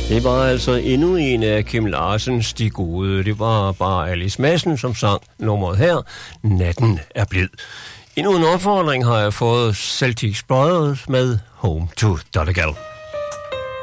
Det var altså endnu en af Kim Larsens De Gode. Det var bare Alice Madsen, som sang nummeret her. Natten er blid. Endnu en opfordring har jeg fået Celtic Brothers med Home to Donegal.